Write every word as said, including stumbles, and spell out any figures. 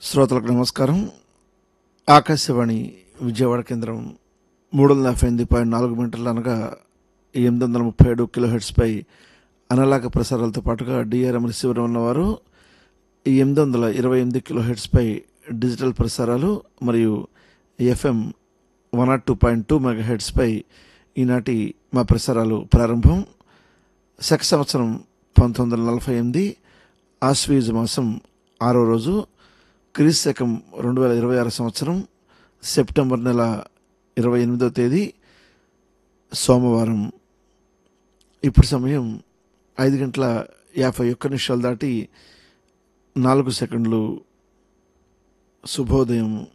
శ్రోతలకు నమస్కారం. ఆకాశవాణి విజయవాడ కేంద్రం మూడు వందల యాభై ఎనిమిది పాయింట్ నాలుగు మీటర్లు అనగా ఎనిమిది వందల ముప్పై ఏడు కిలో హెర్ట్స్పై అనలాగ ప్రసారాలతో పాటుగా డిఆర్ఎం రిసీవర్ ఉన్నవారు ఎనిమిది వందల ఇరవై ఎనిమిది కిలో హెర్ట్స్పై డిజిటల్ ప్రసారాలు మరియు FM one not two point two mega హెర్ట్స్పై ఈనాటి మా ప్రసారాలు ప్రారంభం. శక సంవత్సరం పంతొమ్మిది వందల నలభై ఎనిమిది ఆశ్వీజ మాసం ఆరో రోజు, క్రీస్తు శకం రెండు వేల ఇరవై ఆరు సంవత్సరం సెప్టెంబర్ నెల ఇరవై ఎనిమిదవ తేదీ సోమవారం. ఇప్పుడు సమయం ఐదు గంటల యాభై ఒక్క నిమిషాలు దాటి నాలుగు సెకండ్లు. శుభోదయం.